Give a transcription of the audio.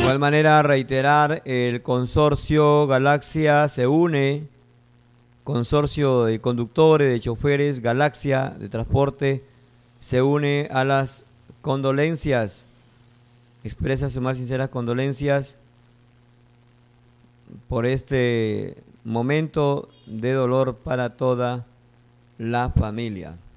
igual manera, reiterar, el consorcio Galaxia se une, consorcio de conductores, de choferes, Galaxia de transporte, se une a las condolencias, expresa sus más sinceras condolencias por este momento de dolor para toda la familia.